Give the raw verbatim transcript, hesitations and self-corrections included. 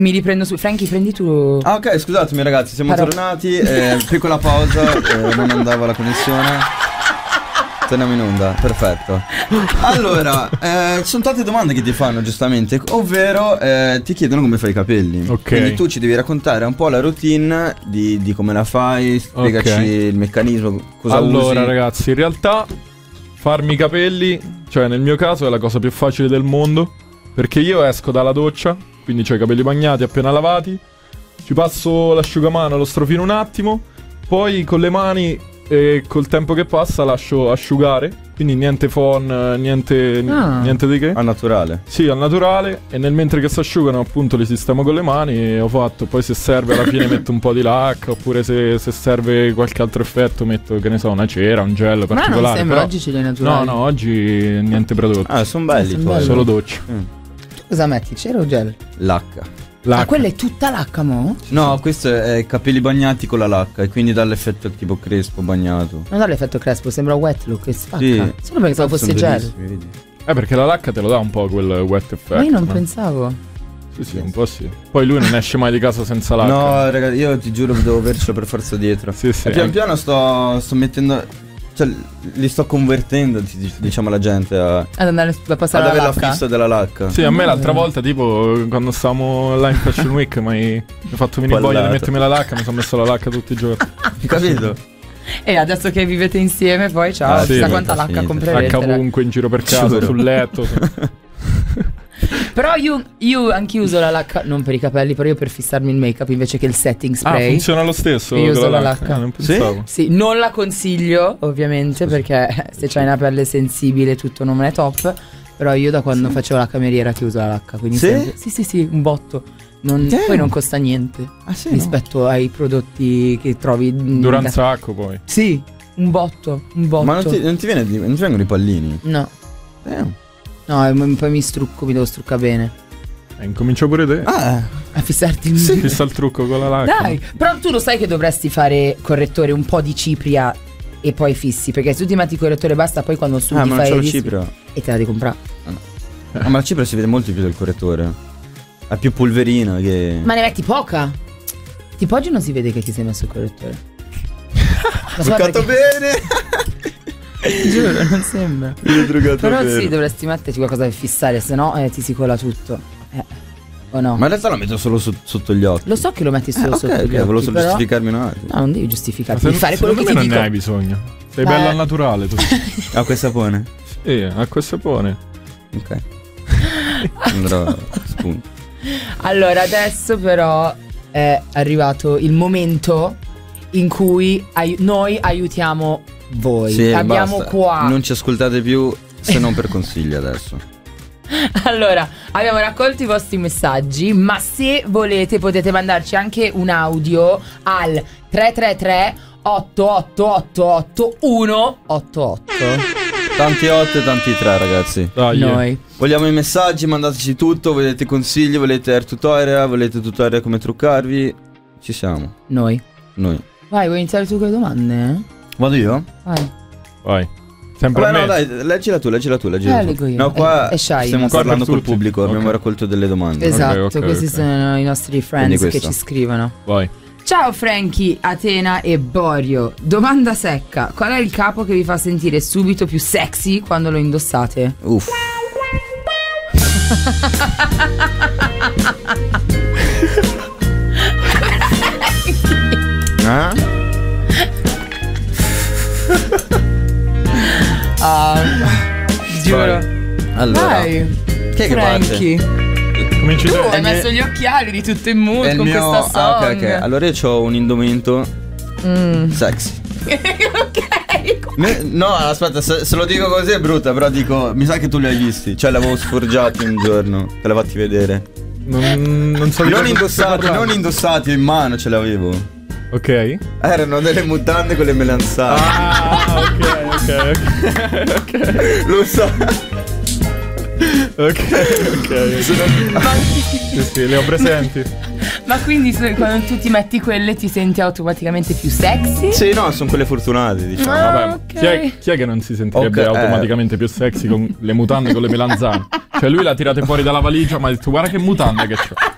Mi riprendo su. Franky, prendi tu. Ah, ok, scusatemi ragazzi, siamo Però... tornati. Eh, piccola pausa, eh, non andava la connessione. Torniamo in onda, perfetto. Allora, eh, sono tante domande che ti fanno giustamente, ovvero eh, ti chiedono come fai i capelli. Ok. Quindi tu ci devi raccontare un po' la routine di, di come la fai, spiegaci Ok. il meccanismo, cosa Allora usi. ragazzi, in realtà farmi i capelli, cioè nel mio caso è la cosa più facile del mondo, perché io esco dalla doccia, quindi ho i capelli bagnati appena lavati, ci passo l'asciugamano, lo strofino un attimo, poi con le mani e col tempo che passa lascio asciugare, quindi niente phon, niente, Ah. niente di che. Al naturale. Sì, al naturale, e nel mentre che si asciugano appunto li sistemo con le mani e ho fatto. Poi se serve alla fine metto un po' di lacca, oppure se, se serve qualche altro effetto metto, che ne so, una cera, un gel Ma particolare. non sembra, però- oggi ce li hai naturali. No, no, oggi niente prodotto. Ah, sono belli Ah, son tuoi. belli. Solo doccia. Mm. Tu cosa metti? Cera o gel? Lacca. Ah, quella è tutta lacca, mo? No, questo è capelli bagnati con la lacca e quindi dà l'effetto tipo crespo bagnato. Non dà l'effetto crespo, sembra wet look, che spacca. Sì. Solo perché pensavo fosse Sono gel. bellissimi, vedi? Eh, perché la lacca te lo dà un po' quel wet effect. Ma io non no? pensavo. Sì, sì, un po' sì. Poi lui non esce mai di casa senza lacca. No, ragazzi, io ti giuro che devo avercelo per forza dietro. Sì, sì. E pian piano sto, sto mettendo. Cioè, li sto convertendo, di- diciamo, la gente a, Ad andare a passare ad la avere la lacca. fissa della lacca. Sì, a me l'altra volta, tipo, quando stavamo là in Fashion Week, mi hai fatto venire voglia di Pallato. mettermi la lacca, mi sono messo la lacca tutti i giorni. Hai capito? E adesso che vivete insieme, poi ciao, Ah, sì, chissà ma quanta è lacca finita. comprerete. Lacca ovunque, in giro per casa, Giuro. sul letto. Però io, io anche uso la lacca, non per i capelli, però io per fissarmi il make up invece che il setting Ah, spray. funziona lo stesso Io con uso la la lacca? lacca. Eh, non Sì? pensavo. Sì, non la consiglio ovviamente perché se c'hai una pelle sensibile tutto non è top. Però io da quando facevo la cameriera che uso la lacca, quindi Sì? sempre- sì sì sì, un botto. Non- Damn. poi non costa niente Ah, sì? rispetto ai prodotti che trovi in- Dura un sacco poi. Sì, un botto, un botto. Ma non ti, non ti viene di- non ti vengono i pallini? No, Eh. no, e m- poi mi strucco, mi devo struccare bene. Eh, incomincia pure te. Ah, A fissarti il Fissa il trucco con la lacca. Dai, però tu lo sai che dovresti fare correttore un po' di cipria e poi fissi, perché se tu ti metti correttore basta, poi quando studi ah ma non fai c'ho i la rischi cipria. e te la devi comprare. Ah, ma la cipria si vede molto di più del correttore. Ha più polverina che. Ma ne metti poca. Tipo oggi non si vede che ti sei messo il correttore. Ma so Truccato perché- bene. Giuro, non sembra. Io ho truccato Però bene. sì, dovresti metterti qualcosa per fissare, se no eh, ti si cola tutto. Eh, o no? Ma in realtà lo metto solo su- sotto gli occhi. Lo so che lo metti solo Eh, ok, sotto ok, gli occhi, volevo solo però- giustificarmi un attimo. No, non devi Ma giustificarti, se- devi fare quello che secondo ti me dico. non ne hai bisogno. Sei Eh. bella al naturale tu. Acqua e sapone. Sì, acqua e sapone. Ok. Andrò spunto. Allora, adesso però è arrivato il momento in cui ai- noi aiutiamo voi. Sì, Abbiamo basta. qua. Non ci ascoltate più se non per consigli adesso. Allora, abbiamo raccolto i vostri messaggi, ma se volete potete mandarci anche un audio al tre tre tre otto otto otto otto uno otto otto. Tanti otto e tanti tre, ragazzi. Dai. Noi. Vogliamo i messaggi, mandateci tutto. Volete consigli, volete air tutorial, volete tutorial come truccarvi. Ci siamo. Noi. Noi. Vai, vuoi iniziare tu con le domande? Vado io? Vai. Vai. Sempre Vabbè, a no, me. dai, leggila tu, leggila tu, leggila Eh, tu. leggo io. No, qua È- è shy, stiamo ma- parlando Per col tutti. pubblico, abbiamo Ok. raccolto delle domande. Esatto, ok, questi ok. sono i nostri friends Quindi che questo. ci scrivono. Vai. Ciao Franky, Atena e Borio. Domanda secca: qual è il capo che vi fa sentire subito più sexy quando lo indossate? Uff. Ah? Ah, giuro. Allora, Dai, chi è che Franky. Cominci Tu tu. hai il messo mio- gli occhiali di tutto in mood è il con mio... questa Ah, ok, song. ok. Allora io ho un indumento Mm. sexy. Ok. Ne- No, aspetta, se, se lo dico così è brutta, però dico, mi sa che tu li hai visti. Cioè, l'avevo sforgiati un giorno, te l'ho fatti vedere. Non, non so di Non cosa stai indossati, parlando. non indossati, in mano ce l'avevo. Ok. Erano delle mutande con le melanzane. Ah, ok, ok, ok. Ok. Lo so. Ok, ok. Ma, Sì, sì, le ho presenti. ma quindi se- quando tu ti metti quelle ti senti automaticamente più sexy? Sì, no, sono quelle fortunate, diciamo. Ah, Vabbè, ok. chi, è, chi è che non si sentirebbe Ok, eh. automaticamente più sexy con le mutande con le melanzane? Cioè lui l'ha tirate fuori dalla valigia, ma ha detto guarda che mutande che c'ho.